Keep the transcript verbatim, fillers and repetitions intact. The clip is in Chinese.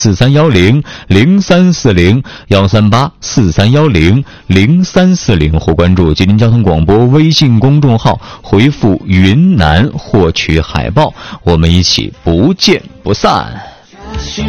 四三幺零零三四零幺三八四三幺零零三四零，或关注吉林交通广播微信公众号，回复云南获取海报，我们一起不见不散。